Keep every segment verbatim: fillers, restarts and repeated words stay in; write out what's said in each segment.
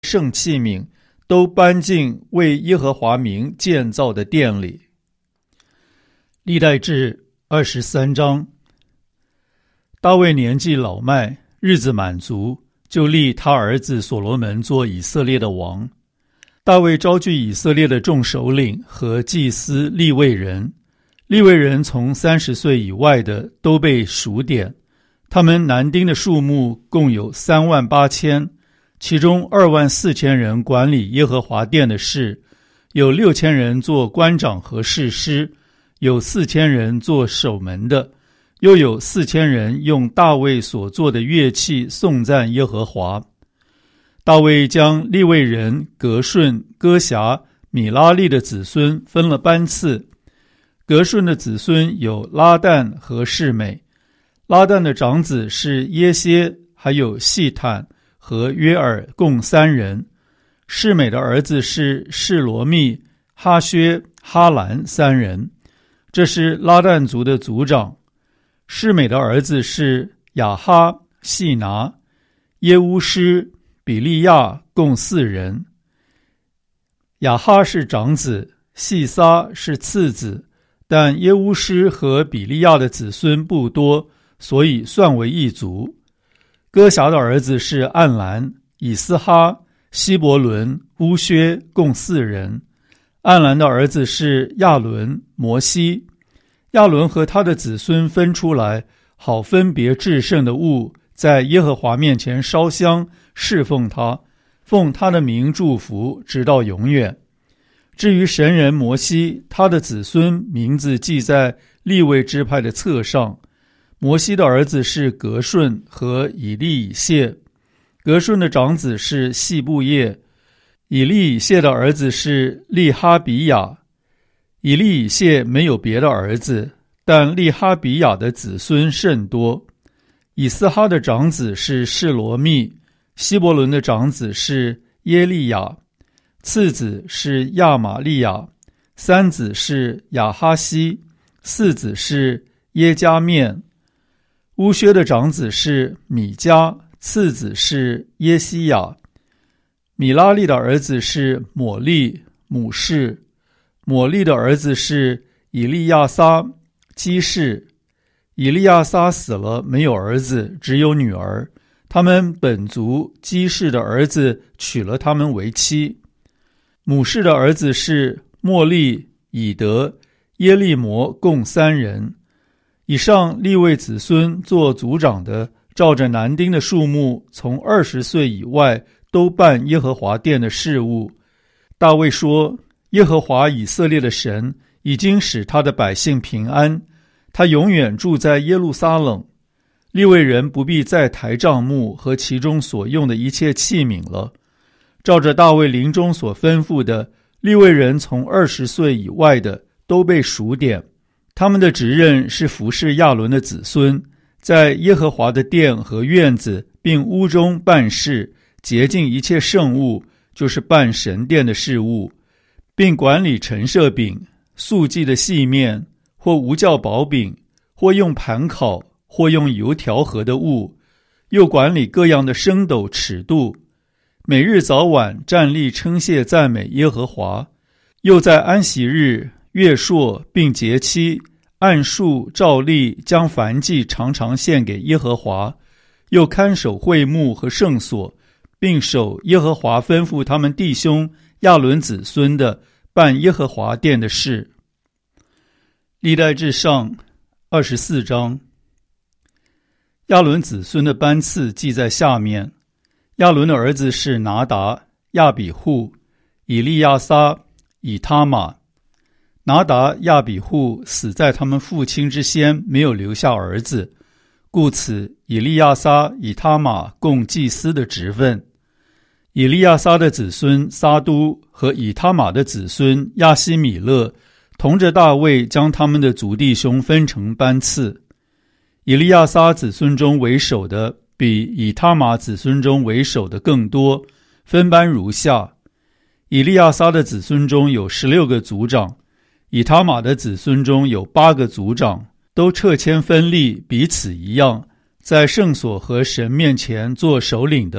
圣器皿都搬进为耶和华名建造的殿里。历代志二十三章。大卫年纪老迈，日子满足，就立他儿子所罗门做以色列的王。大卫招聚以色列的众首领和祭司利未人，利未人从三十岁以外的都被数点，他们男丁的数目共有三万八千，其中二万四千人管理耶和华殿的事，有六千人做官长和士师，有四千人做守门的，又有四千人用大卫所做的乐器颂赞耶和华。大卫将利未人革顺、歌辖、米拉利的子孙分了班次。革顺的子孙有拉旦和示美，拉旦的长子是耶歇，还有细坦和约尔，共三人。示美的儿子是示罗密、哈薛、哈兰三人，这是拉旦族的族长。示美的儿子是亚哈、细拿、耶乌施、比利亚，共四人。亚哈是长子，细撒是次子，但耶乌施和比利亚的子孙不多，所以算为一族。歌辖的儿子是暗兰、以斯哈、希伯伦、乌薛，共四人。暗兰的儿子是亚伦、摩西。亚伦和他的子孙分出来，好分别至圣的物，在耶和华面前烧香侍奉他，奉他的名祝福，直到永远。至于神人摩西，他的子孙名字记在利未支派的册上。摩西的儿子是革顺和以利以谢，革顺的长子是细布叶，以利以谢的儿子是利哈比亚。以利以谢没有别的儿子，但利哈比亚的子孙甚多。以斯哈的长子是示罗密，希伯伦的长子是耶利亚，次子是亚玛利亚，三子是亚哈西，四子是耶加面。乌薛的长子是米迦，次子是耶西亚。米拉利的儿子是抹利、母士。抹利的儿子是以利亚撒、基士。以利亚撒死了，没有儿子，只有女儿。他们本族基士的儿子娶了他们为妻。母士的儿子是莫利、以德、耶利摩，共三人。以上利未子孙做族长的，照着男丁的数目，从二十岁以外都办耶和华殿的事务。大卫说，耶和华以色列的神已经使他的百姓平安，他永远住在耶路撒冷。利未人不必再抬帐幕和其中所用的一切器皿了。照着大卫临终所吩咐的，利未人从二十岁以外的都被数点，他们的职任是服侍亚伦的子孙，在耶和华的殿和院子并屋中办事，洁净一切圣物，就是办神殿的事务，并管理陈设饼、素祭的细面，或无酵薄饼，或用盘烤，或用油调和的物，又管理各样的升斗尺度，每日早晚站立称谢赞美耶和华，又在安息日、月朔并节期按数照例将燔祭常常献给耶和华，又看守会幕和圣所，并守耶和华吩咐他们弟兄亚伦子孙的办耶和华殿的事。历代志上二十四章。亚伦子孙的班次记在下面。亚伦的儿子是拿达、亚比户、以利亚撒、以他玛。拿达、亚比户死在他们父亲之先，没有留下儿子，故此以利亚撒、以他玛共祭司的职分。以利亚撒的子孙撒都和以他玛的子孙亚希米勒同着大卫将他们的族弟兄分成班次。以利亚撒子孙中为首的比以他玛子孙中为首的更多，分班如下：以利亚撒的子孙中有十六个族长，以他玛的子孙中有八个族长，都掣签分立，彼此一样，在圣所和神面前做首领的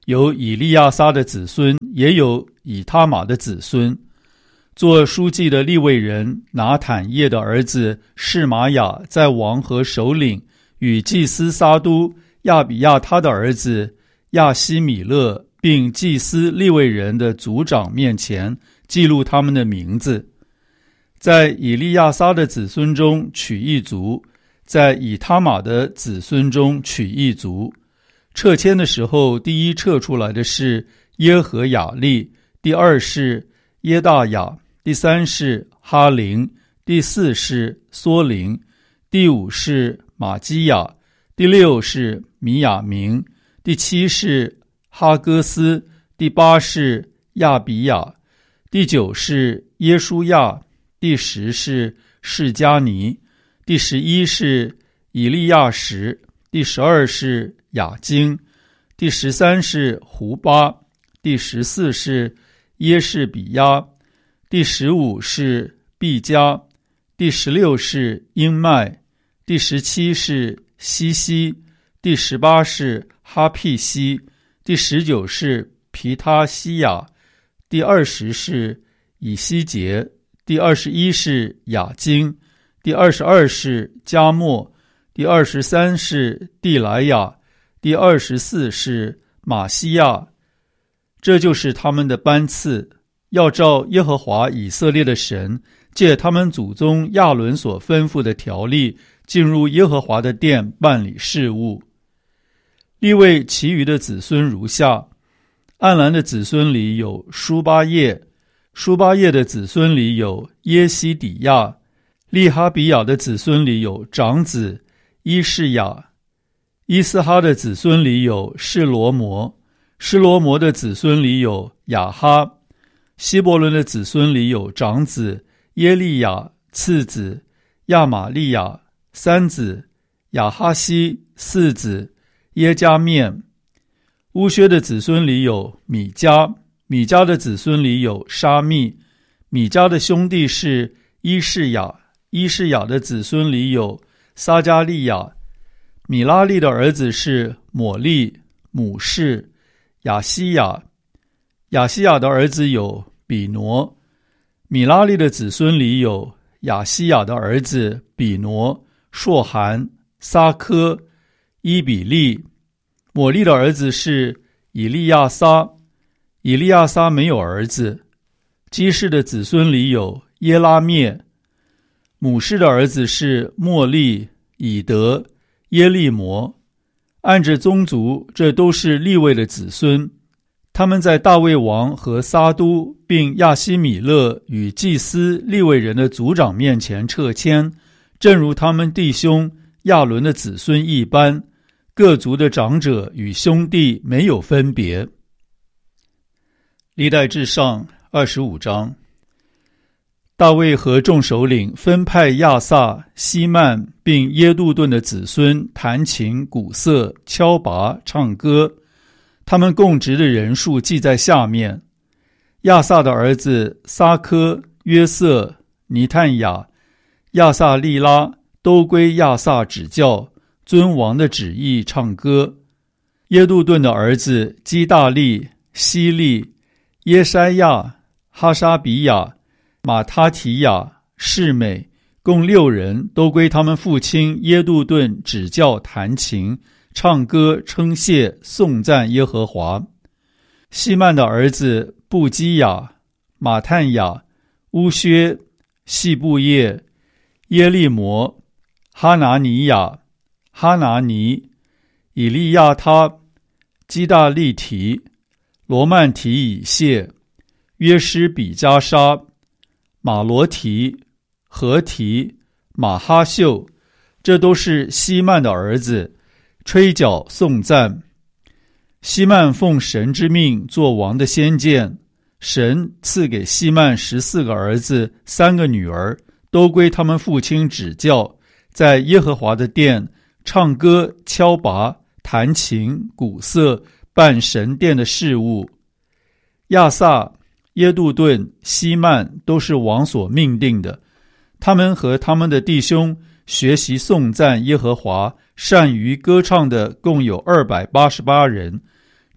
有以利亚撒的子孙，也有以他玛的子孙。做书记的利未人拿坦叶的儿子示玛雅，在王和首领与祭司撒都亚比亚他的儿子亚希米勒，并祭司利未人的族长面前记录他们的名字。在以利亚撒的子孙中取一族，在以他玛的子孙中取一族。撤迁的时候，第一撤出来的是耶和雅利，第二是耶大雅，第三是哈林，第四是梭林，第五是马基亚，第六是米亚明，第七是哈戈斯，第八是亚比亚，第九是耶书亚，第十是示迦尼，第十一是以利亚什，第十二是雅京，第十三是胡巴，第十四是耶士比亚，第十五是毕加，第十六是英麦，第十七是西西，第十八是哈庇西，第十九是皮他西亚，第二十是以西结，第二十一是雅京，第二十二是加莫，第二十三是地莱亚，第二十四是马西亚。这就是他们的班次，要照耶和华以色列的神借他们祖宗亚伦所吩咐的条例，进入耶和华的殿办理事务。利未其余的子孙如下：暗兰的子孙里有舒巴叶，舒巴叶的子孙里有耶西底亚，利哈比亚的子孙里有长子伊士雅，伊斯哈的子孙里有示罗摩，示罗摩的子孙里有雅哈，希伯伦的子孙里有长子耶利亚，次子亚玛利亚，三子亚哈西，四子耶加面。乌薛的子孙里有米迦，米迦的子孙里有沙密，米迦的兄弟是伊士雅，伊士雅的子孙里有撒加利亚。米拉利的儿子是抹利、母士、亚西亚，亚西亚的儿子有比挪。米拉利的子孙里有亚西亚的儿子比挪、朔含、撒科、伊比利。抹利的儿子是以利亚撒，以利亚撒没有儿子。基士的子孙里有耶拉灭。母士的儿子是莫利、以德、耶利摩。按着宗族，这都是利未的子孙。他们在大卫王和撒都并亚希米勒与祭司利未人的族长面前撤迁，正如他们弟兄亚伦的子孙一般，各族的长者与兄弟没有分别。历代志上二十五章。大卫和众首领分派亚萨、希曼并耶杜顿的子孙弹琴、鼓瑟、敲拔、唱歌，他们供职的人数记在下面：亚萨的儿子撒科、约瑟、尼探雅、亚萨利拉都归亚萨指教，遵王的旨意唱歌。耶杜顿的儿子基大利、希利、耶筛亚、哈沙比亚、马他提亚、士美，共六人，都归他们父亲耶杜顿指教弹琴、唱歌、称谢、颂赞耶和华。希曼的儿子布基亚、马探雅、乌薛、细布叶、耶利摩、哈拿尼亚、哈拿尼、以利亚他、基大利提、罗曼提以谢、约施比加沙、马罗提、何提、马哈秀，这都是希曼的儿子，吹角颂赞。希曼奉神之命做王的先见，神赐给希曼十四个儿子，三个女儿，都归他们父亲指教，在耶和华的殿唱歌、敲拔、弹琴、鼓瑟，办神殿的事务。亚萨、耶杜顿、希曼都是王所命定的，他们和他们的弟兄学习颂赞耶和华，善于歌唱的共有二百八十八人。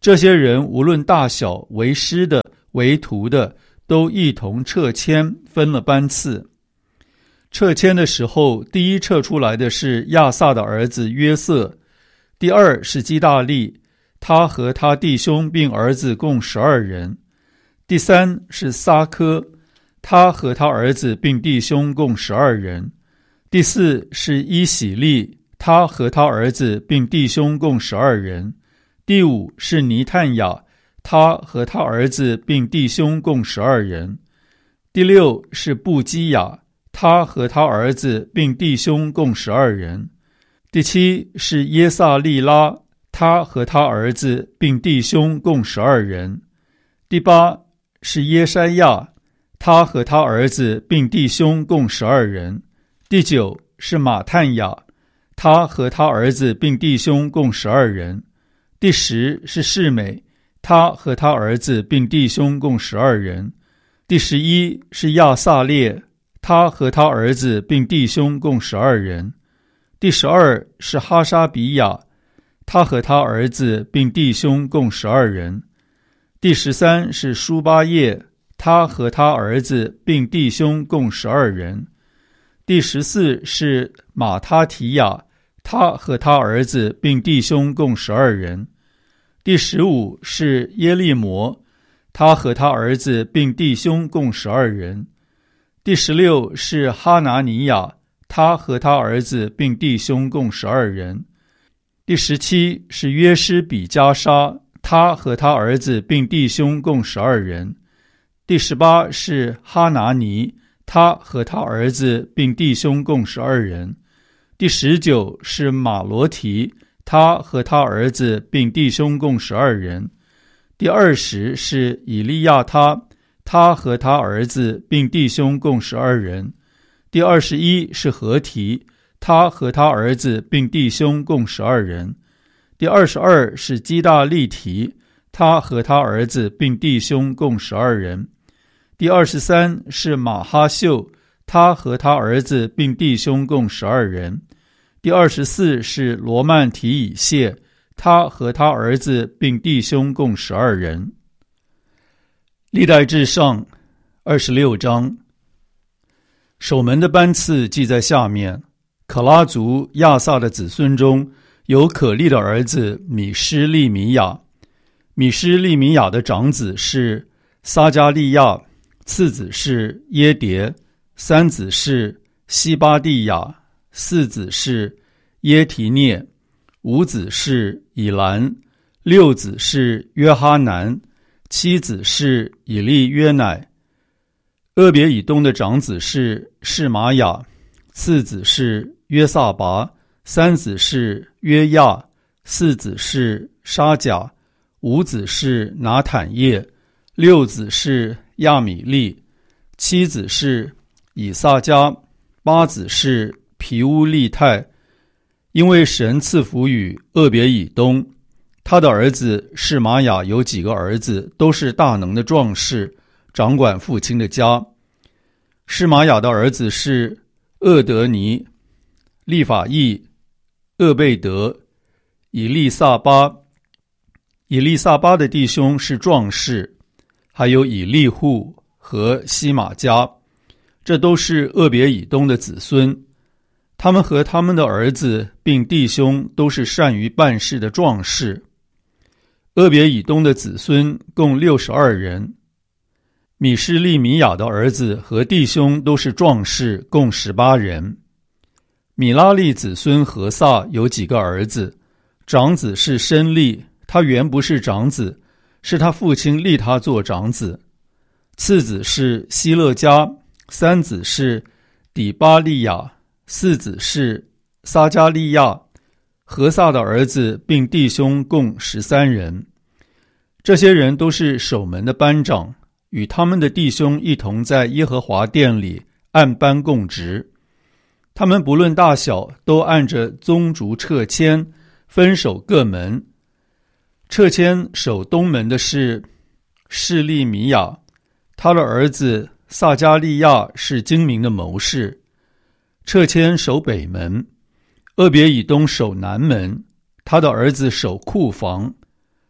这些人无论大小，为师的、为徒的，都一同撤迁，分了班次。撤迁的时候，第一撤出来的是亚萨的儿子约瑟，第二是基大利，他和他弟兄并儿子共十二人，第三是撒科，他和他儿子并弟兄共十二人，第四是伊喜利，他和他儿子并弟兄共十二人，第五是尼探雅，他和他儿子并弟兄共十二人，第六是布基雅，他和他儿子并弟兄共十二人，第七是耶萨利拉，他和他儿子并弟兄共十二人，第八是耶筛亚，他和他儿子并弟兄共十二人，第九是马探雅，他和他儿子并弟兄共十二人，第十是示美，他和他儿子并弟兄共十二人，第十一是亚萨列，他和他儿子并弟兄共十二人，第十二是哈沙比亚，他和他儿子并弟兄共十二人，第十三是舒巴叶，他和他儿子并弟兄共十二人，第十四是马他提亚，他和他儿子并弟兄共十二人，第十五是耶利摩，他和他儿子并弟兄共十二人，第十六是哈拿尼亚，他和他儿子并弟兄共十二人，第十七是约施比加沙，他和他儿子并弟兄共十二人，第十八是哈拿尼，他和他儿子并弟兄共十二人，第十九是马罗提，他和他儿子并弟兄共十二人，第二十是以利亚他，他和他儿子并弟兄共十二人，第二十一是何提，他和他儿子并弟兄共十二人，第二十二是基大利提，他和他儿子并弟兄共十二人，第二十三是马哈秀，他和他儿子并弟兄共十二人，第二十四是罗曼提以谢，他和他儿子并弟兄共十二人。历代志上二十六章，守门的班次记在下面。可拉族亚萨的子孙中有可利的儿子米施利米亚，米施利米亚的长子是撒加利亚，次子是耶迭，三子是西巴蒂亚，四子是耶提涅，五子是以兰，六子是约哈南，七子是以利约乃。俄别以东的长子是示玛雅，次子是约萨拔，三子是约亚，四子是沙甲，五子是拿坦叶，六子是亚米利，七子是以萨迦，八子是皮乌利泰。因为神赐福与俄别以东，他的儿子示玛雅有几个儿子，都是大能的壮士，掌管父亲的家。示玛雅的儿子是厄德尼、利法义、厄贝德、以利萨巴。以利萨巴的弟兄是壮士，还有以利户和西玛加，这都是俄别以东的子孙。他们和他们的儿子并弟兄都是善于办事的壮士。俄别以东的子孙共六十二人。米施利米亚的儿子和弟兄都是壮士，共十八人。米拉利子孙何萨有几个儿子，长子是申利，他原不是长子，是他父亲立他做长子。次子是希勒家，三子是底巴利亚，四子是撒加利亚。何萨的儿子并弟兄共十三人。这些人都是守门的班长，与他们的弟兄一同在耶和华殿里按班供职。他们不论大小，都按着宗族撤迁，分守各门。撤迁守东门的是示利米亚，他的儿子撒加利亚是精明的谋士。撤迁守北门，俄别以东守南门，他的儿子守库房。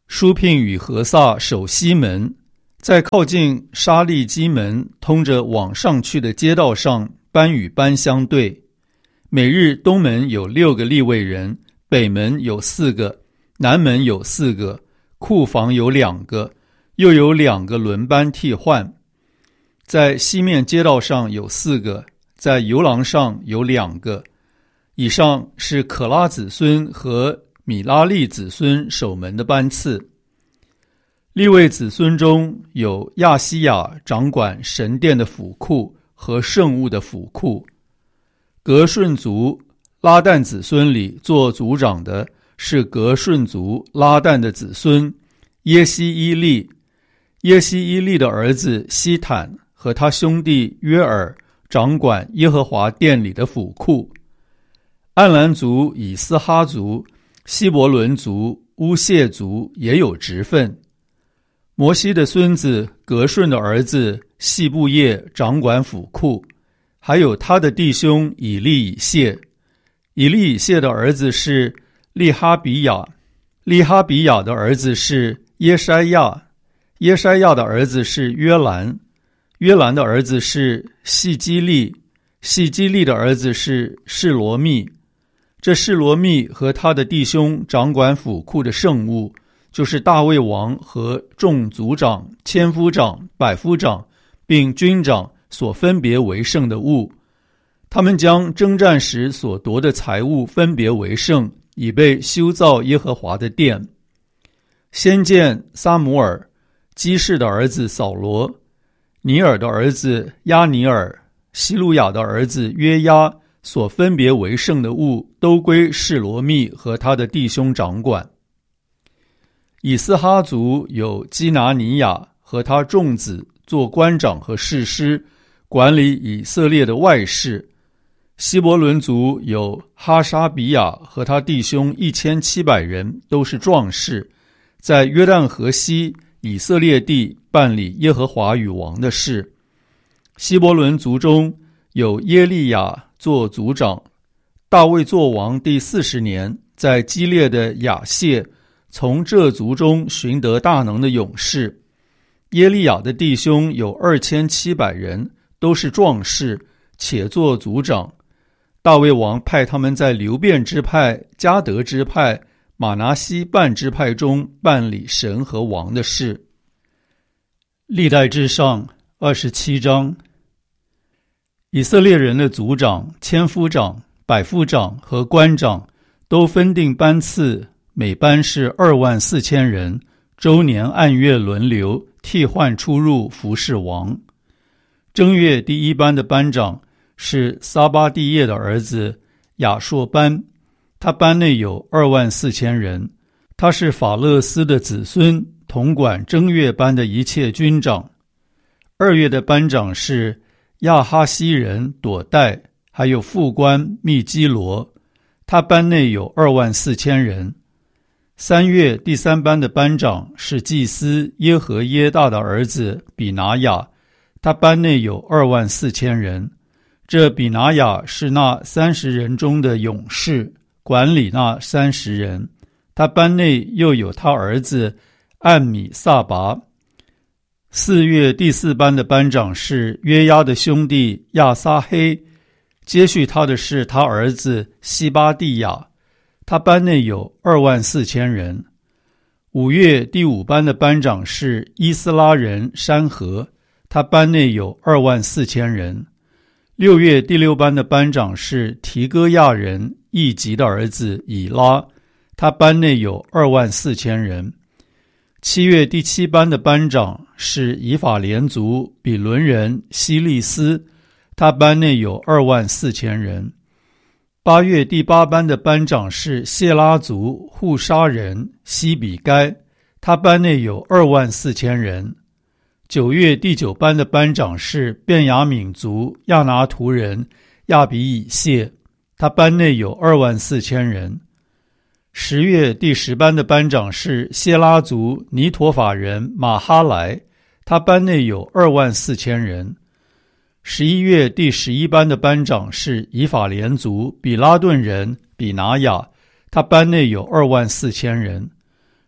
舒聘与何撒守西门，在靠近沙利基门通着往上去的街道上，班与班相对。每日东门有六个利未人，北门有四个，南门有四个，库房有两个，又有两个轮班替换。在西面街道上有四个，在游廊上有两个。以上是可拉子孙和米拉利子孙守门的班次。利未子孙中有亚西亚掌管神殿的府库和圣物的府库。革顺族拉旦子孙里做族长的是革顺族拉旦的子孙耶西伊利。耶西伊利的儿子希坦和他兄弟约尔掌管耶和华殿里的府库。暗兰族、以斯哈族、希伯伦族、乌谢族也有职分。摩西的孙子革顺的儿子细布叶掌管府库，还有他的弟兄以利以谢。以利以谢的儿子是利哈比亚，利哈比亚的儿子是耶筛亚，耶筛亚的儿子是约兰，约兰的儿子是细基利，细基利的儿子是示罗密。这示罗密和他的弟兄掌管府库的圣物，就是大卫王和众族长、千夫长、百夫长并军长所分别为圣的物。他们将征战时所夺的财物分别为圣，以备修造耶和华的殿。先见撒母耳、基士的儿子扫罗、尼尔的儿子亚尼尔、希路亚的儿子约押所分别为圣的物，都归示罗密和他的弟兄掌管。以斯哈族有基拿尼亚和他众子做官长和士师，管理以色列的外事。希伯伦族有哈沙比亚和他弟兄一千七百人，都是壮士，在约旦河西以色列地办理耶和华与王的事。希伯伦族中有耶利亚做族长。大卫做王第四十年，在基列的亚谢从这族中寻得大能的勇士。耶利亚的弟兄有二千七百人，都是壮士，且做族长。大卫王派他们在流便支派、迦得支派、马拿西半支派中办理神和王的事。历代志上二十七章。以色列人的族长、千夫长、百夫长和官长都分定班次，每班是二万四千人，周年按月轮流替换出入服侍王。正月第一班的班长是撒巴蒂叶的儿子亚硕班，他班内有二万四千人，他是法勒斯的子孙，统管正月班的一切军长。二月的班长是亚哈西人朵代，还有副官密基罗，他班内有二万四千人。三月第三班的班长是祭司耶和耶大的儿子比拿雅，他班内有二万四千人。这比拿雅是那三十人中的勇士，管理那三十人。他班内又有他儿子暗米撒拔。四月第四班的班长是约押的兄弟亚撒黑，接续他的是他儿子西巴蒂亚，他班内有二万四千人。五月第五班的班长是伊斯拉人山河，他班内有二万四千人。六月第六班的班长是提戈亚人易吉的儿子以拉，他班内有二万四千人。七月第七班的班长是以法莲族比伦人希利斯，他班内有二万四千人。八月第八班的班长是谢拉族户沙人西比该，他班内有二万四千人。九月第九班的班长是便雅悯族亚拿图人亚比以谢，他班内有二万四千人。十月第十班的班长是谢拉族尼陀法人马哈莱，他班内有二万四千人。十一月第十一班的班长是以法莲族比拉顿人比拿雅，他班内有二万四千人。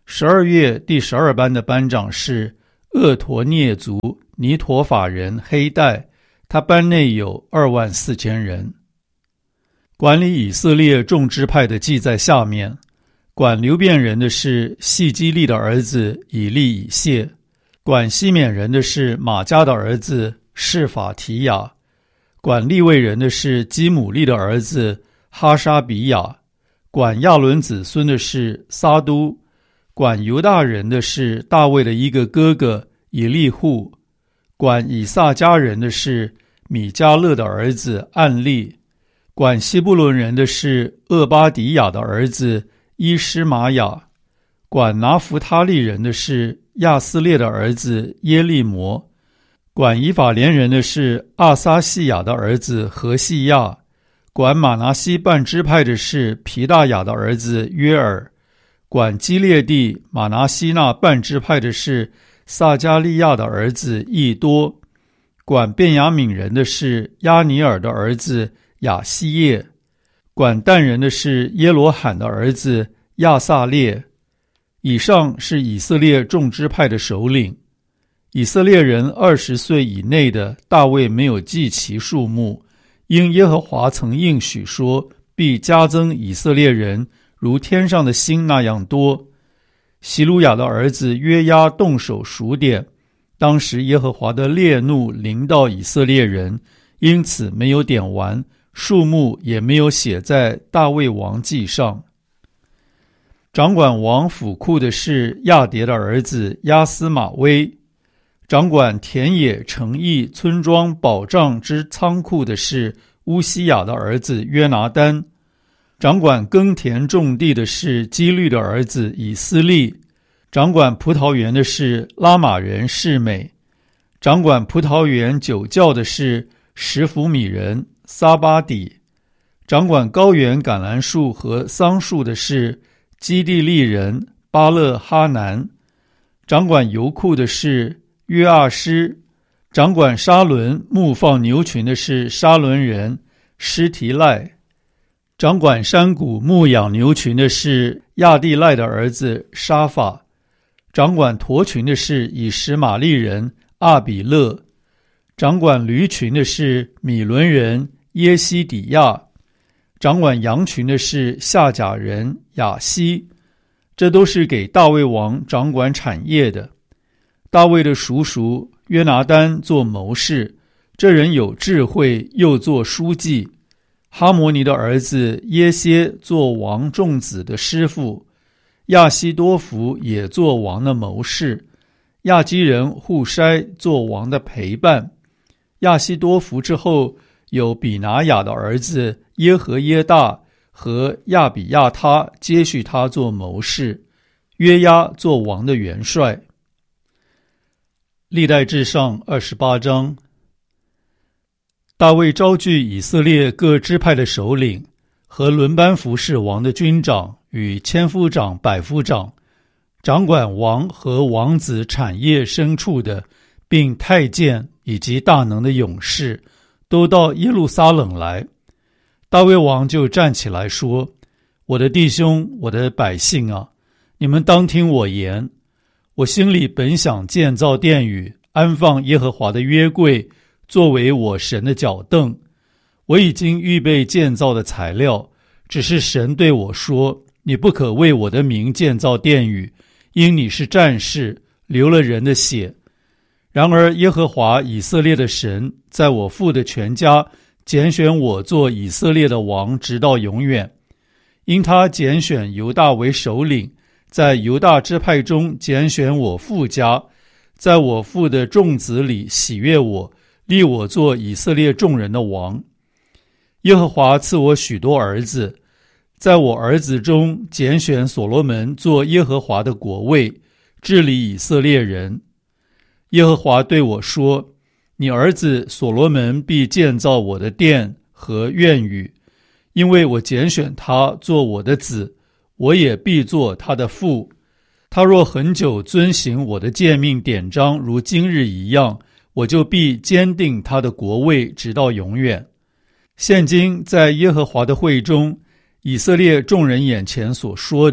十二月第十二班的班长是厄陀涅族尼陀法人黑带，他班内有二万四千人。管理以色列众支派的记在下面。管流便人的是细基利的儿子以利以谢，管西缅人的是马加的儿子示法提亚，管利未人的是基姆利的儿子哈沙比亚，管亚伦子孙的是撒都，管犹大人的是大卫的一个哥哥以利户，管以撒家人的是米迦勒的儿子暗利，管西布伦人的是厄巴迪亚的儿子伊施玛雅，管拿弗他利人的是亚斯列的儿子耶利摩，管以法莲人的是阿撒细亚的儿子何细亚，管马拿西半支派的是皮大雅的儿子约尔，管基列地马拿西那半支派的是撒加利亚的儿子益多，管便雅悯人的是亚尼尔的儿子亚西叶，管但人的是耶罗罕的儿子亚撒列。以上是以色列众支派的首领。以色列人二十岁以内的，大卫没有记其数目，因耶和华曾应许说，必加增以色列人如天上的星那样多。希鲁雅的儿子约押动手数点，当时耶和华的烈怒临到以色列人，因此没有点完，数目也没有写在大卫王记上。掌管王府库的是亚迭的儿子亚斯玛威，掌管田野城邑村庄保障之仓库的是乌西雅的儿子约拿单，掌管耕田种地的是基律的儿子以斯利，掌管葡萄园的是拉玛人示美，掌管葡萄园酒窖的是什弗米人撒巴底，掌管高原橄榄树和桑树的是基地利人巴勒哈南，掌管油库的是约阿施，掌管沙伦牧放牛群的是沙伦人施提赖，掌管山谷牧养牛群的是亚地赖的儿子沙法，掌管驼群的是以实玛利人阿比勒，掌管驴群的是米伦人耶西底亚，掌管羊群的是夏甲人亚西。这都是给大卫王掌管产业的。大卫的叔叔约拿单做谋士，这人有智慧，又做书记。哈摩尼的儿子耶歇做王众子的师傅，亚西多弗也做王的谋士，亚基人户筛做王的陪伴。亚西多弗之后有比拿雅的儿子耶和耶大和亚比亚他接续他做谋士，约押做王的元帅。历代志上二十八章。大卫招聚以色列各支派的首领和轮班服侍王的军长与千夫长、百夫长，掌管王和王子产业牲畜的，并太监以及大能的勇士，都到耶路撒冷来。大卫王就站起来说：我的弟兄，我的百姓啊，你们当听我言。我心里本想建造殿宇，安放耶和华的约柜，作为我神的脚凳。我已经预备建造的材料，只是神对我说：你不可为我的名建造殿宇，因你是战士，流了人的血。然而耶和华以色列的神在我父的全家拣选我做以色列的王，直到永远。因他拣选犹大为首领，在犹大支派中拣选我父家，在我父的众子里喜悦我，立我做以色列众人的王。耶和华赐我许多儿子，在我儿子中拣选所罗门做耶和华的国位，治理以色列人。耶和华对我说：你儿子所罗门必建造我的殿和院宇，因为我拣选他做我的子，我也必做他的父。他若很久遵行我的诫命典章，如今日一样，我就必坚定他的国位，直到永远。现今在耶和华的会中，以色列众人眼前所说的，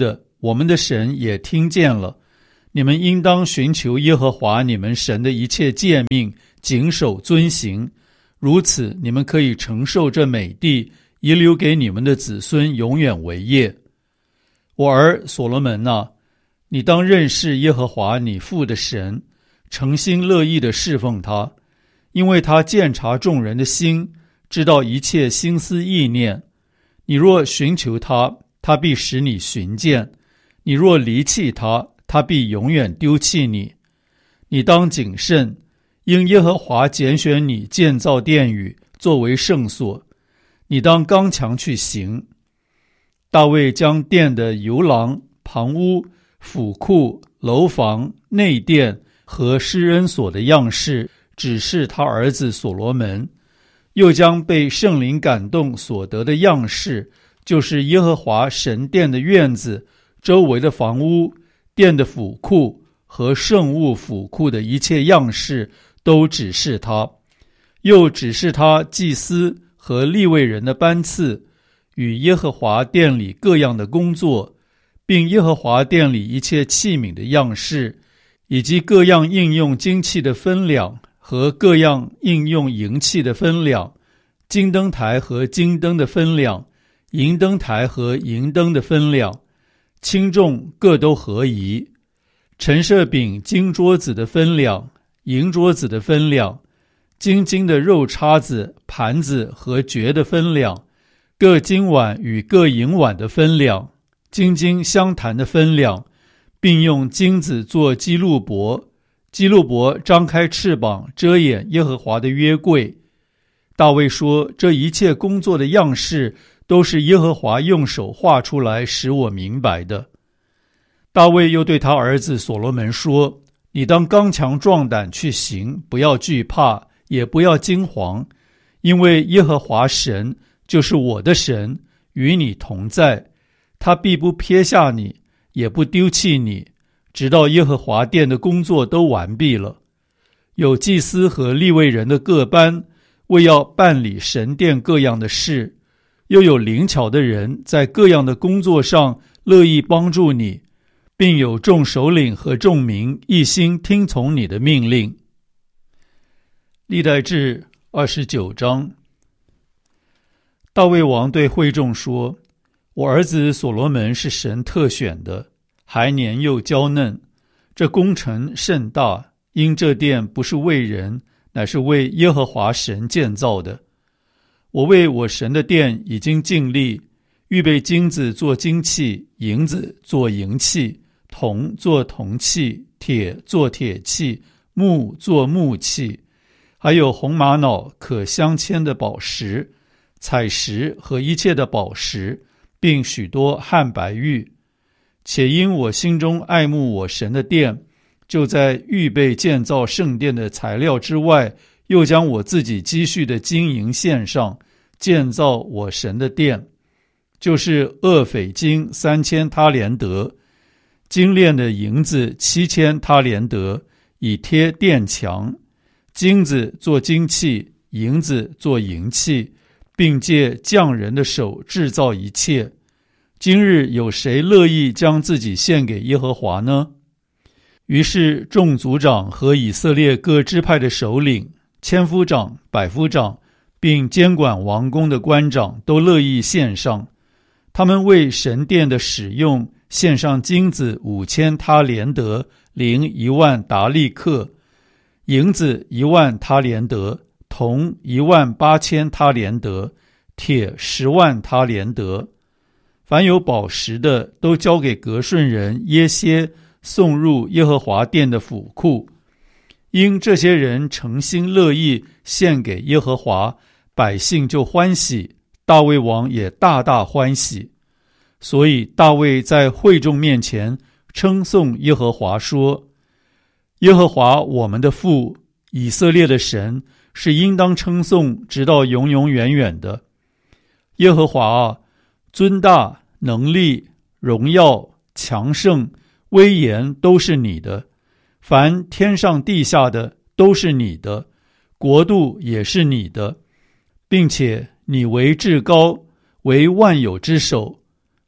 我们的神也听见了。你们应当寻求耶和华你们神的一切诫命，谨守遵行，如此你们可以承受这美地，遗留给你们的子孙永远为业。我儿所罗门啊，你当认识耶和华你父的神，诚心乐意地侍奉他，因为他鉴察众人的心，知道一切心思意念。你若寻求他，他必使你寻见；你若离弃他，他必永远丢弃你。你当谨慎，因耶和华拣选你建造殿宇，作为圣所。你当刚强去行。大卫将殿的游廊、旁屋、府库、楼房、内殿和施恩所的样式指示他儿子所罗门，又将被圣灵感动所得的样式，就是耶和华神殿的院子、周围的房屋、殿的府库和圣物府库的一切样式，都指示他，又指示他祭司和利未人的班次，与耶和华殿里各样的工作，并耶和华殿里一切器皿的样式，以及各样应用金器的分量和各样应用银器的分量，金灯台和金灯的分量，银灯台和银灯的分量，轻重各都合宜。陈设饼金桌子的分量，银桌子的分量，金金的肉叉子、盘子和爵的分量，各金碗与各银碗的分量，金金相谈的分量，并用金子做基路伯，基路伯张开翅膀遮掩耶和华的约柜。大卫说，这一切工作的样式都是耶和华用手画出来使我明白的。大卫又对他儿子所罗门说，你当刚强壮胆去行，不要惧怕，也不要惊惶，因为耶和华神就是我的神，与你同在，他必不撇下你，也不丢弃你，直到耶和华殿的工作都完毕了。有祭司和利未人的各班，为要办理神殿各样的事，又有灵巧的人在各样的工作上乐意帮助你，并有众首领和众民一心听从你的命令。历代志二十九章。大卫王对会众说，我儿子所罗门是神特选的，还年幼娇嫩，这工程甚大，因这殿不是为人，乃是为耶和华神建造的。我为我神的殿已经尽力，预备金子做金器，银子做银器，铜做铜器，铁做铁器，木做木器，还有红玛瑙可镶嵌的宝石、彩石和一切的宝石，并许多汉白玉。且因我心中爱慕我神的殿，就在预备建造圣殿的材料之外，又将我自己积蓄的金银献上，建造我神的殿，就是厄斐金三千他连得，精炼的银子七千他连得，以贴殿墙，金子做金器，银子做银器，并借匠人的手制造一切。今日有谁乐意将自己献给耶和华呢？于是众族长和以色列各支派的首领、千夫长、百夫长，并监管王宫的官长都乐意献上。他们为神殿的使用献上金子五千他连得，零一万达利克；银子一万他连得，铜一万八千他连得，铁十万他连得。凡有宝石的，都交给革顺人耶歇，送入耶和华殿的府库。因这些人诚心乐意献给耶和华，百姓就欢喜，大卫王也大大欢喜。所以大卫在会众面前称颂耶和华说，耶和华我们的父，以色列的神，是应当称颂直到永永远远的。耶和华啊，尊大、能力、荣耀、强盛、威严都是你的，凡天上地下的都是你的，国度也是你的，并且你为至高，为万有之首。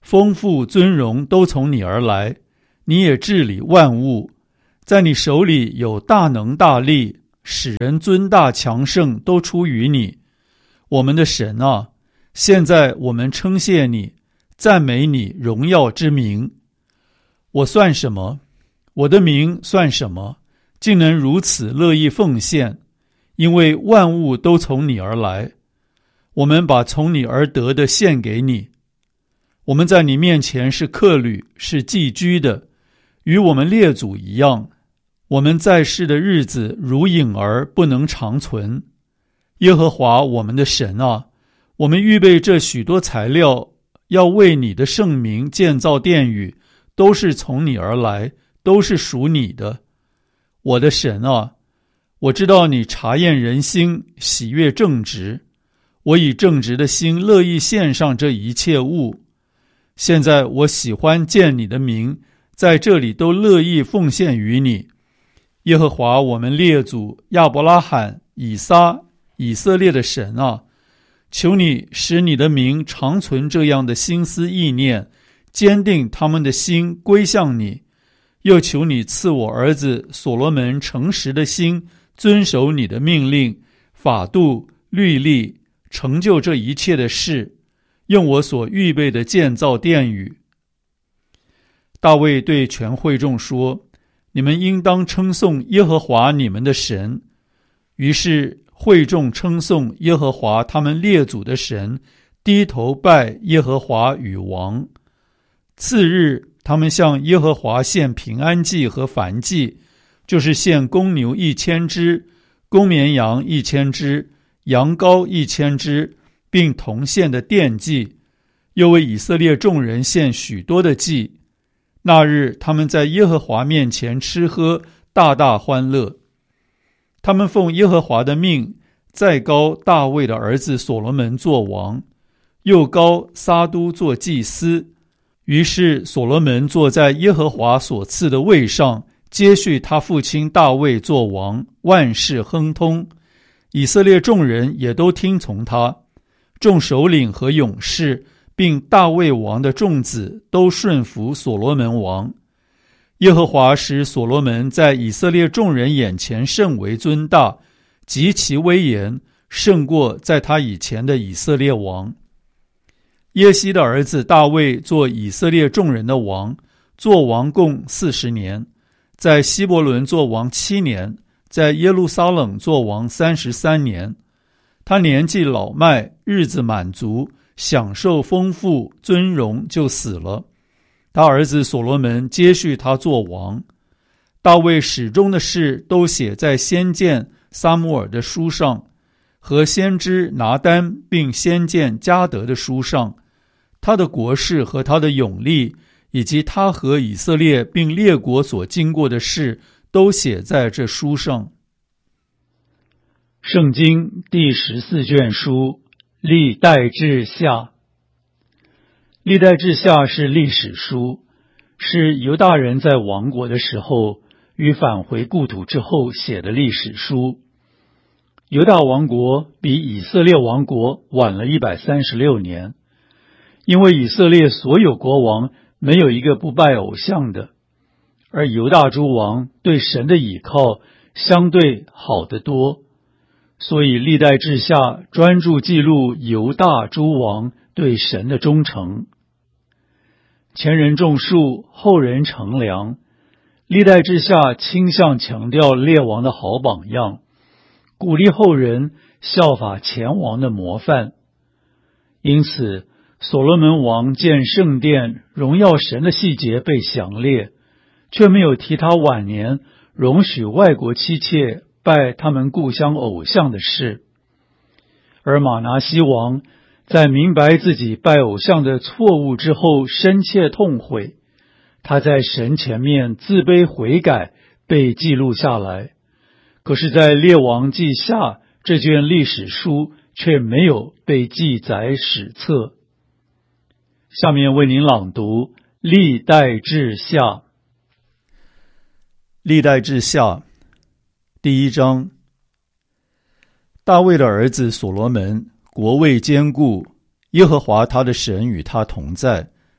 丰富尊荣都从你而来，你也治理万物，在你手里有大能大力，使人尊大强盛都出于你。我们的神啊，现在我们称谢你，赞美你荣耀之名。我算什么？我的名算什么？竟能如此乐意奉献，因为万物都从你而来。我们把从你而得的献给你。我们在你面前是客旅，是寄居的，与我们列祖一样。我们在世的日子如影儿，不能长存。耶和华我们的神啊，我们预备这许多材料，要为你的圣名建造殿宇，都是从你而来，都是属你的。我的神啊，我知道你察验人心，喜悦正直。我以正直的心乐意献上这一切物。现在我喜欢见你的名，在这里都乐意奉献于你。耶和华我们列祖亚伯拉罕、以撒、以色列的神啊，求你使你的名长存这样的心思意念，坚定他们的心归向你。又求你赐我儿子所罗门诚实的心，遵守你的命令、法度、律例，成就这一切的事，用我所预备的建造殿宇。大卫对全会众说：你们应当称颂耶和华你们的神。于是会众称颂耶和华他们列祖的神，低头拜耶和华与王。次日，他们向耶和华献平安祭和燔祭，就是献公牛一千只，公绵羊一千只，羊羔一千只，并同献的奠祭，又为以色列众人献许多的祭。那日，他们在耶和华面前吃喝，大大欢乐。他们奉耶和华的命，再膏大卫的儿子所罗门做王，又膏撒都做祭司。于是所罗门坐在耶和华所赐的位上，接续他父亲大卫做王，万事亨通。以色列众人也都听从他，众首领和勇士，并大卫王的众子都顺服所罗门王。耶和华使所罗门在以色列众人眼前甚为尊大，极其威严，胜过在他以前的以色列王。耶西的儿子大卫做以色列众人的王，做王共四十年，在希伯伦做王七年，在耶路撒冷做王三十三年。他年纪老迈，日子满足，享受丰富尊荣，就死了。他儿子所罗门接续他做王。大卫始终的事都写在先见撒母耳的书上，和先知拿单并先见迦得的书上。他的国事和他的勇力，以及他和以色列并列国所经过的事，都写在这书上。圣经第十四卷书，历代志下。历代志下是历史书，是犹大人在亡国的时候与返回故土之后写的历史书。犹大王国比以色列王国晚了一百三十六年，因为以色列所有国王没有一个不拜偶像的，而犹大诸王对神的倚靠相对好得多，所以历代志下专注记录犹大诸王对神的忠诚。前人种树，后人乘凉，历代志下倾向强调列王的好榜样，鼓励后人效法前王的模范。因此所罗门王建圣殿荣耀神的细节被详列，却没有提他晚年容许外国妻妾拜他们故乡偶像的事。而马拿西王在明白自己拜偶像的错误之后深切痛悔，他在神前面自卑悔改，被记录下来。可是在列王记下这卷历史书却没有被记载史册。下面为您朗读历代志下。历代志下第一章。大卫的儿子所罗门国位坚固，耶和华他的神与他同在，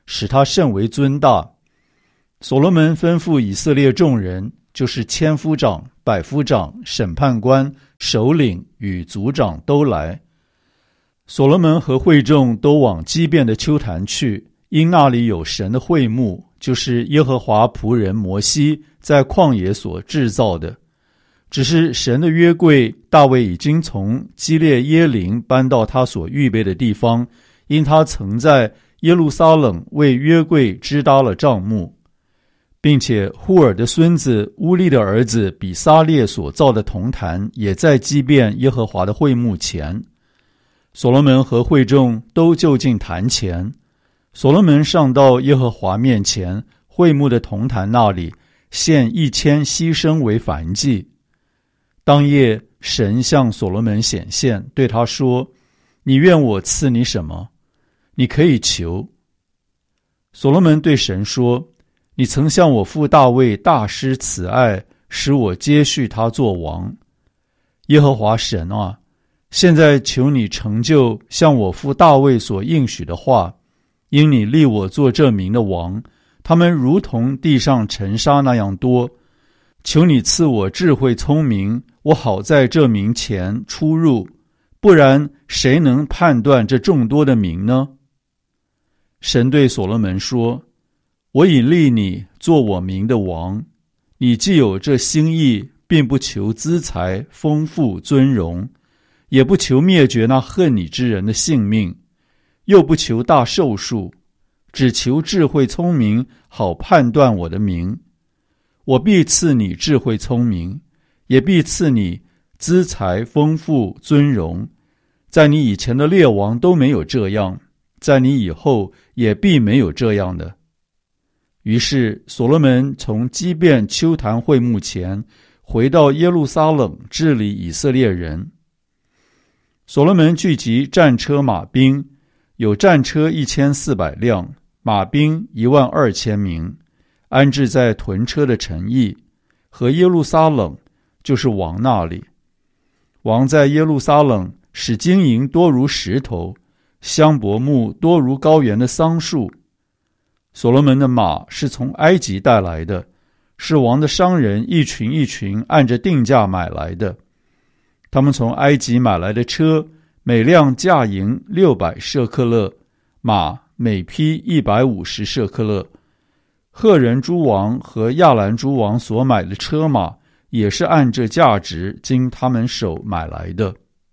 使他甚为尊大。所罗门吩咐以色列众人，就是千夫长、百夫长、审判官、首领与族长都来。所罗门和会众都往基遍的丘坛去，因那里有神的会幕，就是耶和华仆人摩西在旷野所制造的。只是神的约柜，大卫已经从基列耶琳搬到他所预备的地方，因他曾在耶路撒冷为约柜支搭了帐幕，并且户尔的孙子乌利的儿子比撒列所造的铜坛也在基遍耶和华的会幕前。所罗门和会众都就近坛前，所罗门上到耶和华面前，会幕的铜坛那里，献一千牺牲为燔祭。当夜，神向所罗门显现，对他说：你愿我赐你什么？你可以求。所罗门对神说：你曾向我父大卫大施慈爱，使我接续他做王。耶和华神啊，现在求你成就向我父大卫所应许的话，因你立我做这民的王，他们如同地上尘沙那样多。求你赐我智慧聪明，我好在这民前出入，不然谁能判断这众多的民呢？神对所罗门说：我已立你做我民的王，你既有这心意，并不求资财、丰富、尊荣，也不求灭绝那恨你之人的性命，又不求大寿数，只求智慧聪明，好判断我的名。我必赐你智慧聪明，也必赐你资财丰富尊荣，在你以前的列王都没有这样，在你以后也必没有这样的。于是所罗门从基遍丘坛会幕前回到耶路撒冷，治理以色列人。所罗门聚集战车马兵，有战车一千四百辆，马兵一万二千名，安置在屯车的城邑和耶路撒冷，就是王那里。王在耶路撒冷使金银多如石头，香柏木多如高原的桑树。所罗门的马是从埃及带来的，是王的商人一群一群按着定价买来的。他们从埃及买来的车，每辆价银六百舍克勒，马每匹一百五十舍克勒。赫人诸王和亚兰诸王所买的车马，也是按这价值经他们手买来的。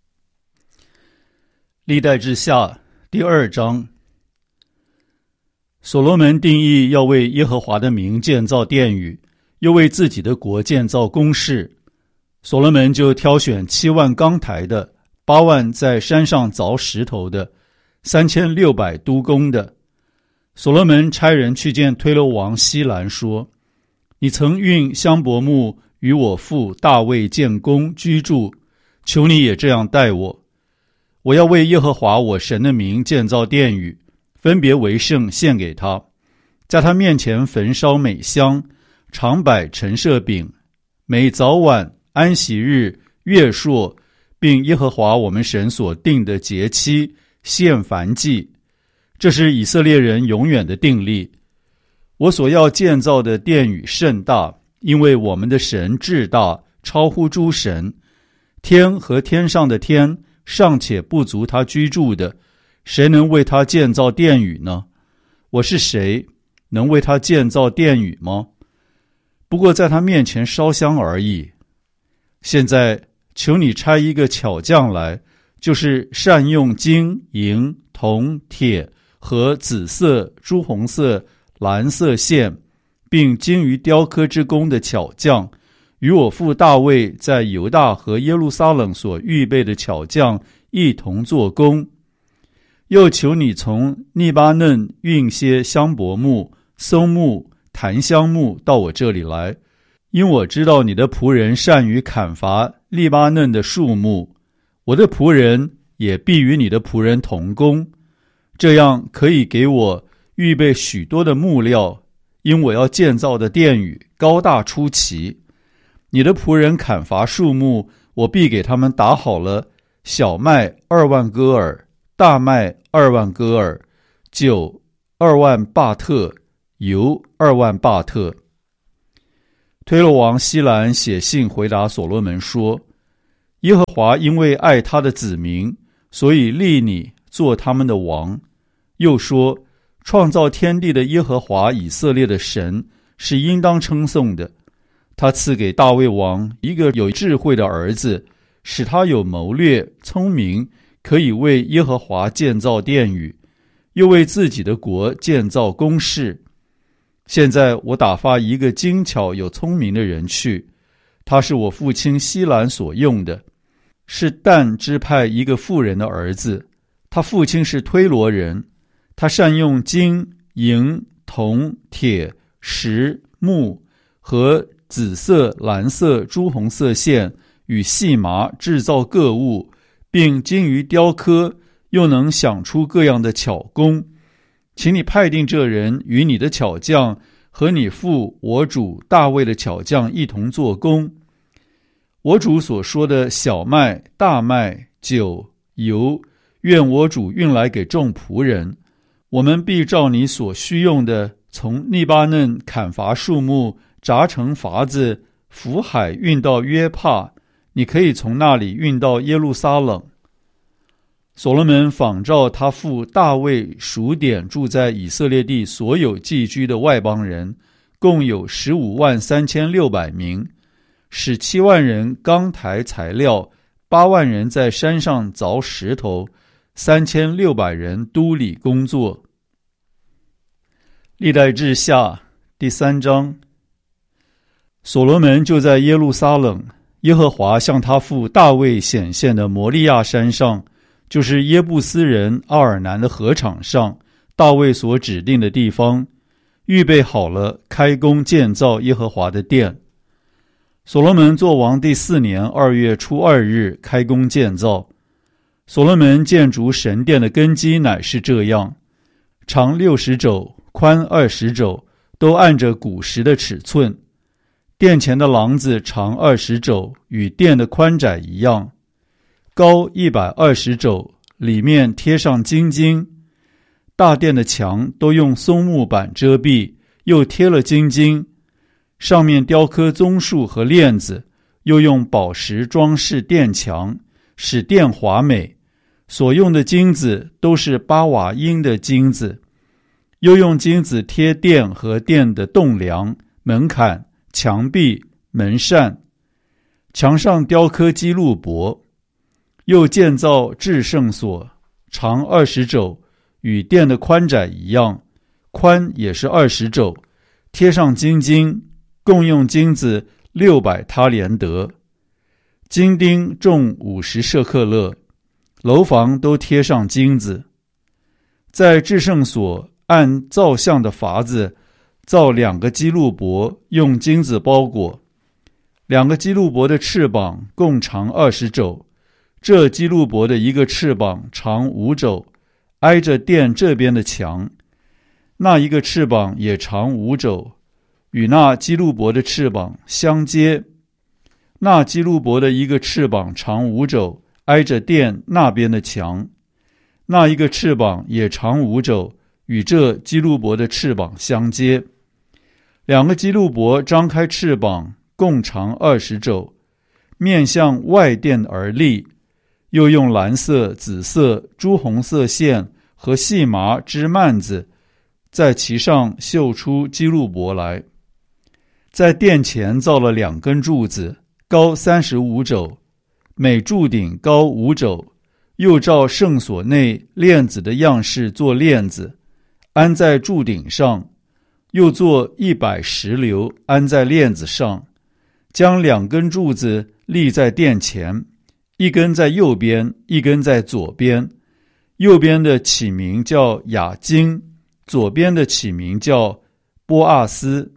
历代志下第二章。所罗门定义要为耶和华的名建造殿宇，又为自己的国建造宫室。所罗门就挑选七万钢台的，八万在山上凿石头的，三千六百督工的。所罗门差人去见推罗王希兰说：你曾运香柏木与我父大卫建宫居住，求你也这样待我。我要为耶和华我神的名建造殿宇，分别为圣献给他，在他面前焚烧美香，常摆陈设饼，每早晚安息日月朔，并耶和华我们神所定的节期献燔祭。这是以色列人永远的定例。我所要建造的殿宇甚大，因为我们的神至大，超乎诸神。天和天上的天尚且不足他居住的，谁能为他建造殿宇呢？我是谁，能为他建造殿宇吗？不过在他面前烧香而已。现在求你差一个巧匠来，就是善用金银铜铁和紫色朱红色蓝色线，并精于雕刻之工的巧匠，与我父大卫在犹大和耶路撒冷所预备的巧匠一同做工。又求你从利巴嫩运些香柏木、松木、檀香木到我这里来，因我知道你的仆人善于砍伐利巴嫩的树木，我的仆人也必与你的仆人同工，这样可以给我预备许多的木料，因我要建造的殿宇高大出奇。你的仆人砍伐树木，我必给他们打好了小麦二万戈尔，大麦二万戈尔，酒二万巴特，油二万巴特。推罗王希兰写信回答所罗门说，耶和华因为爱他的子民，所以立你做他们的王。又说，创造天地的耶和华以色列的神是应当称颂的。他赐给大卫王一个有智慧的儿子，使他有谋略、聪明，可以为耶和华建造殿宇，又为自己的国建造宫室。现在我打发一个精巧有聪明的人去，他是我父亲希兰所用的，是但支派一个妇人的儿子，他父亲是推罗人。他善用金、银、铜、铁、石、木和紫色、蓝色、朱红色线与细麻制造各物，并精于雕刻，又能想出各样的巧工。请你派定这人与你的巧匠和你父我主大卫的巧匠一同做工。我主所说的小麦、大麦、酒、油，愿我主运来给众仆人。我们必照你所需用的，从利巴嫩砍伐树木，扎成筏子，浮海运到约帕，你可以从那里运到耶路撒冷。所罗门仿照他父大卫数点住在以色列地所有寄居的外邦人，共有十五万三千六百名，使七万人钢抬材料，八万人在山上凿石头，三千六百人督理工作。历代志下第三章。所罗门就在耶路撒冷，耶和华向他父大卫显现的摩利亚山上，就是耶布斯人奥尔南的禾场上，大卫所指定的地方，预备好了，开工建造耶和华的殿。所罗门作王第四年二月初二日开工建造。所罗门建筑神殿的根基乃是这样：长六十肘，宽二十肘，都按着古时的尺寸。殿前的廊子长二十肘，与殿的宽窄一样，高一百二十肘，里面贴上金金。大殿的墙都用松木板遮蔽，又贴了金金，上面雕刻棕树和链子，又用宝石装饰殿墙，使殿华美。所用的金子都是巴瓦因的金子，又用金子贴殿和殿的栋梁、门槛、墙壁、门扇，墙上雕刻基路伯。又建造至圣所，长二十肘，与殿的宽窄一样，宽也是二十肘，贴上金金，共用金子六百他连得，金钉重五十舍克勒。楼房都贴上金子。在至圣所按造像的法子造两个基路伯，用金子包裹。两个基路伯的翅膀共长二十肘，这基路伯的一个翅膀长五肘，挨着殿这边的墙；那一个翅膀也长五肘，与那基路伯的翅膀相接。那基路伯的一个翅膀长五肘，挨着殿那边的墙；那一个翅膀也长五肘，与这基路伯的翅膀相接。两个基路伯张开翅膀，共长二十肘，面向外殿而立，又用蓝色、紫色、朱红色线和细麻织幔子，在其上绣出基路伯来。在殿前造了两根柱子，高三十五肘，每柱顶高五肘，又照圣所内链子的样式做链子，安在柱顶上，又做一百石榴安在链子上，将两根柱子立在殿前，一根在右边，一根在左边。右边的起名叫雅金，左边的起名叫波阿斯。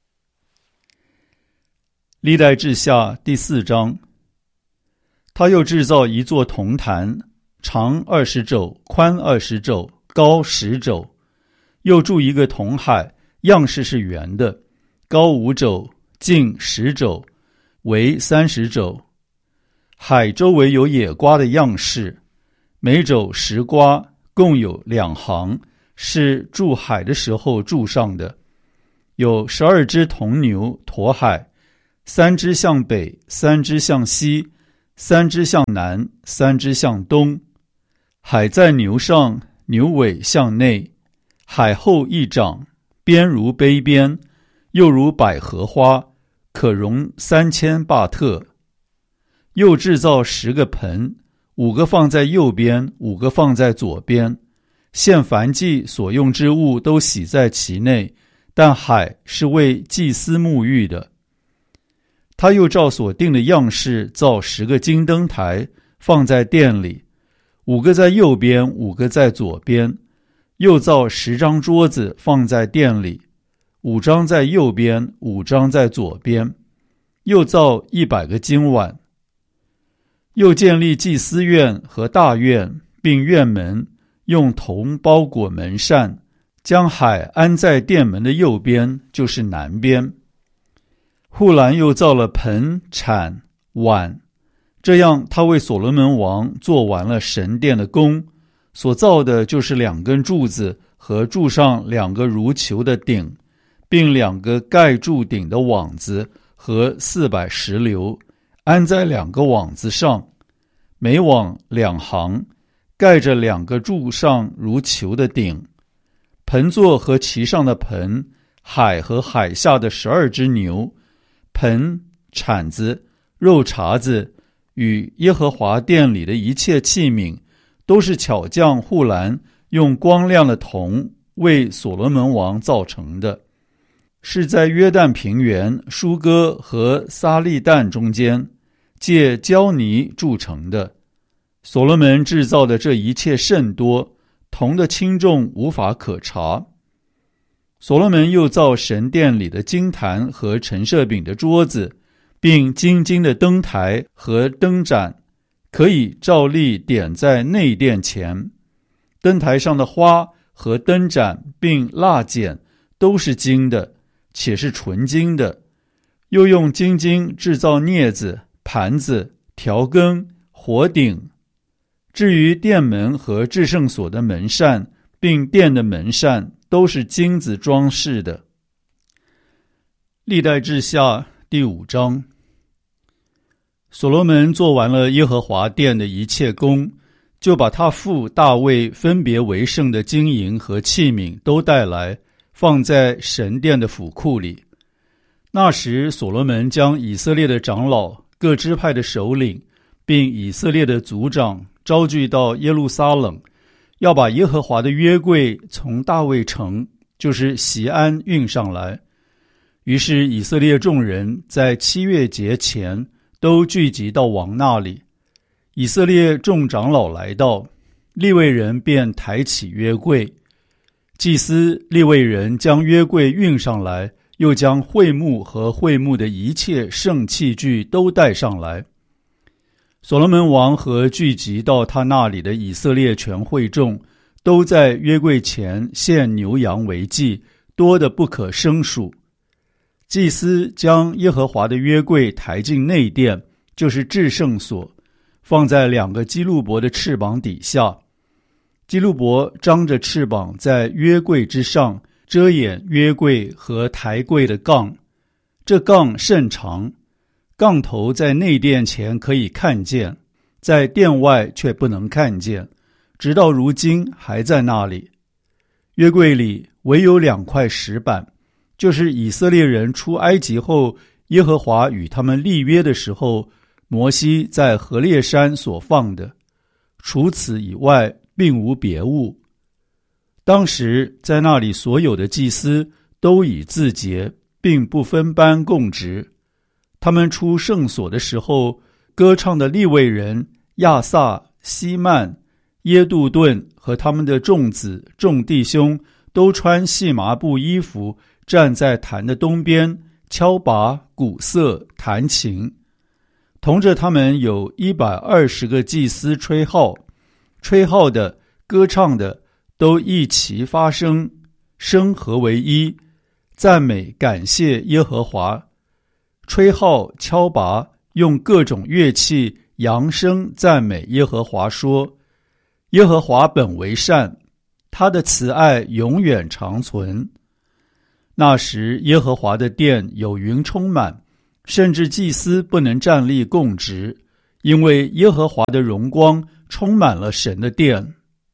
历代志下第四章。他又制造一座铜坛，长二十肘，宽二十肘，高十肘。又铸一个铜海，样式是圆的，高五肘，径十肘，围三十肘。海周围有野瓜的样式，每肘十瓜，共有两行， 是筑海的时候筑上的，有十二只铜牛驮海，三只向北，三只向西，三只向南，三只向东。海在牛上，牛尾向内，海后一掌，边如杯边，又如百合花，可容三千巴特。又制造十个盆，五个放在右边，五个放在左边，献燔祭所用之物都洗在其内，但海是为祭司沐浴的。他又照所定的样式造十个金灯台，放在殿里，五个在右边，五个在左边。又造十张桌子放在殿里，五张在右边，五张在左边。又造一百个金碗。又建立祭司院和大院，并院门，用铜包裹门扇，将海安在殿门的右边，就是南边。户兰又造了盆、铲、碗，这样他为所罗门王做完了神殿的工，所造的就是两根柱子和柱上两个如球的顶，并两个盖柱顶的网子和四百石榴，安在两个网子上，每网两行，盖着两个柱上如球的顶。盆座和其上的盆，海和海下的十二只牛，盆、铲子、肉茬子与耶和华殿里的一切器皿，都是巧匠户兰用光亮的铜为所罗门王造成的，是在约旦平原舒哥和撒利旦中间借胶泥铸成的。所罗门制造的这一切甚多，铜的轻重无法可查。所罗门又造神殿里的金坛和陈设饼的桌子，并金金的灯台和灯盏，可以照例点在内殿前。灯台上的花和灯盏并蜡剪都是金的，且是纯金的。又用金金制造镊子、盘子、调羹、火鼎。至于殿门和至圣所的门扇，并殿的门扇，都是金子装饰的。历代志下第五章。所罗门做完了耶和华殿的一切工，就把他父大卫分别为圣的金银和器皿都带来，放在神殿的府库里。那时所罗门将以色列的长老、各支派的首领，并以色列的族长招聚到耶路撒冷，要把耶和华的约柜从大卫城，就是锡安运上来。于是以色列众人在七月节前都聚集到王那里。以色列众长老来到，利未人便抬起约柜。祭司利未人将约柜运上来，又将会幕和会幕的一切圣器具都带上来。所罗门王和聚集到他那里的以色列全会众，都在约柜前献牛羊为祭，多得不可胜数。祭司将耶和华的约柜抬进内殿，就是至圣所，放在两个基路伯的翅膀底下。基路伯张着翅膀在约柜之上，遮掩约柜和抬柜的杠。这杠甚长，杠头在内殿前可以看见，在殿外却不能看见，直到如今还在那里。约柜里唯有两块石板，就是以色列人出埃及后，耶和华与他们立约的时候，摩西在何烈山所放的，除此以外并无别物。当时在那里所有的祭司都已自洁，并不分班供职。他们出圣所的时候，歌唱的利未人亚萨、希曼、耶杜顿和他们的众子众弟兄都穿细麻布衣服，站在坛的东边，敲拔、鼓瑟、弹琴。同着他们有一百二十个祭司吹号，吹号的、歌唱的都一齐发声，声合为一，赞美感谢耶和华。吹号、敲拔，用各种乐器扬声赞美耶和华，说：耶和华本为善， 他的慈爱永远长存。那时耶和华的殿有云充满，甚至祭司不能站立供职，因为耶和华的荣光充满了神的殿。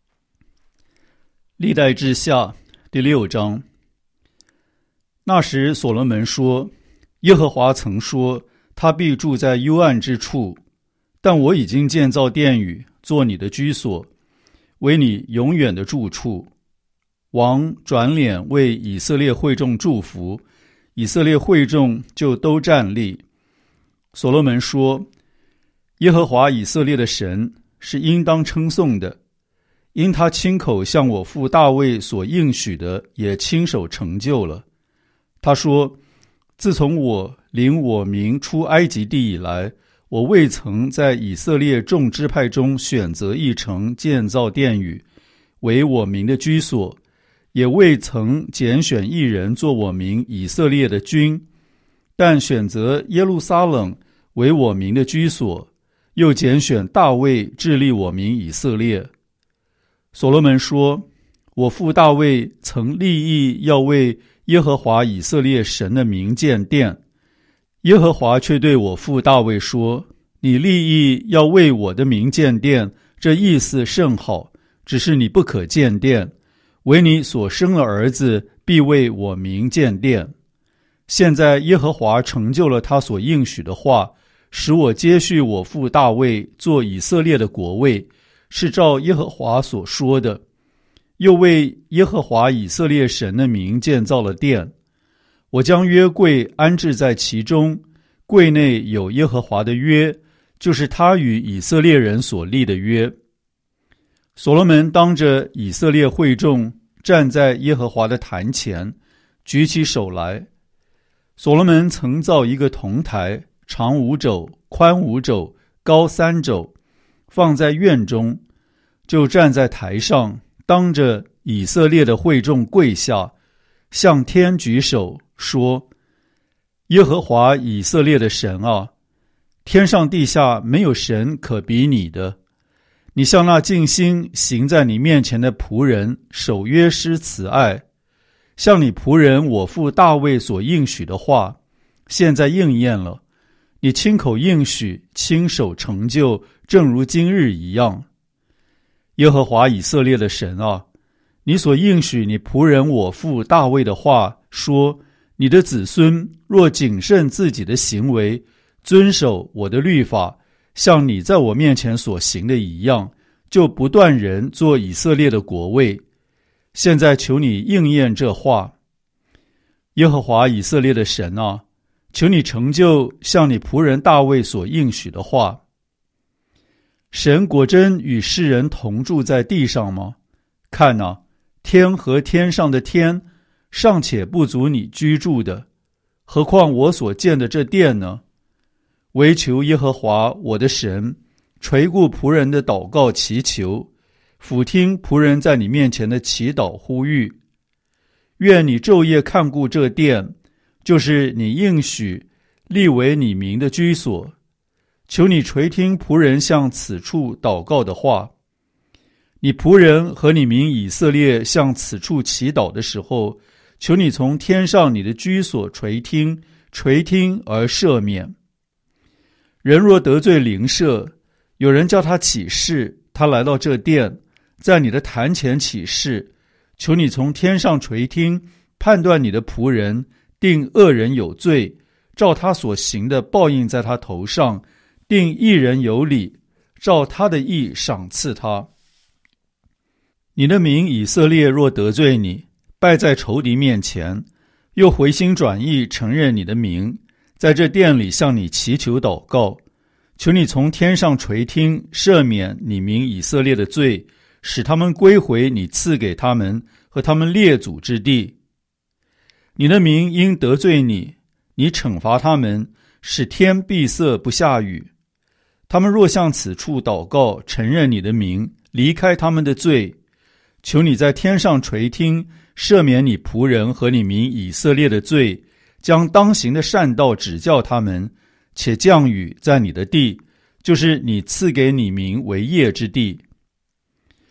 历代志下第六章。那时所罗门说，耶和华曾说，他必住在幽暗之处，但我已经建造殿宇，做你的居所，为你永远的住处。王转脸为以色列会众祝福，以色列会众就都站立。所罗门说，耶和华以色列的神是应当称颂的，因他亲口向我父大卫所应许的也亲手成就了。他说，自从我领我民出埃及地以来，我未曾在以色列众支派中选择一城建造殿宇，为我民的居所，也未曾拣选一人做我民以色列的君，但选择耶路撒冷为我民的居所，又拣选大卫治理我民以色列。所罗门说，我父大卫曾立意要为耶和华以色列神的名建殿，耶和华却对我父大卫说，你立意要为我的名建殿，这意思甚好，只是你不可建殿，唯你所生的儿子必为我名建殿。现在耶和华成就了他所应许的话，使我接续我父大卫做以色列的国位，是照耶和华所说的。又为耶和华以色列神的名建造了殿，我将约柜安置在其中，柜内有耶和华的约，就是他与以色列人所立的约。所罗门当着以色列会众站在耶和华的坛前，举起手来。所罗门曾造一个铜台，长五肘，宽五肘，高三肘，放在院中，就站在台上，当着以色列的会众跪下，向天举手说，耶和华以色列的神啊，天上地下没有神可比你的。你向那尽心行在你面前的仆人守约施慈爱，像你仆人我父大卫所应许的话，现在应验了。你亲口应许，亲手成就，正如今日一样。耶和华以色列的神啊，你所应许你仆人我父大卫的话，说，你的子孙若谨慎自己的行为，遵守我的律法，像你在我面前所行的一样，就不断人做以色列的国位。现在求你应验这话。耶和华以色列的神啊，求你成就像你仆人大卫所应许的话。神果真与世人同住在地上吗？看哪，天和天上的天尚且不足你居住的，何况我所建的这殿呢？唯求耶和华我的神垂顾仆人的祷告祈求，俯听仆人在你面前的祈祷呼吁。愿你昼夜看顾这殿，就是你应许立为你名的居所。求你垂听仆人向此处祷告的话。你仆人和你民以色列向此处祈祷的时候，求你从天上你的居所垂听，垂听而赦免。人若得罪邻舍，有人叫他起誓，他来到这殿，在你的坛前起誓，求你从天上垂听，判断你的仆人，定恶人有罪，照他所行的报应在他头上，定义人有理，照他的义赏赐他。你的民以色列若得罪你，败在仇敌面前，又回心转意承认你的名，在这殿里向你祈求祷告，求你从天上垂听，赦免你民以色列的罪，使他们归回你赐给他们和他们列祖之地。你的民因得罪你，你惩罚他们，使天闭塞不下雨。他们若向此处祷告，承认你的名，离开他们的罪，求你在天上垂听，赦免你仆人和你民以色列的罪，将当行的善道指教他们，且降雨在你的地，就是你赐给你民为业之地。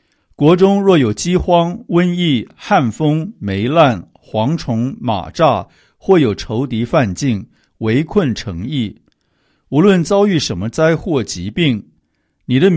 国中若有饥荒、瘟疫、旱风、霉烂、蝗虫、马蚱，或有仇敌犯境，围困城邑，无论遭遇什么灾祸疾病，你的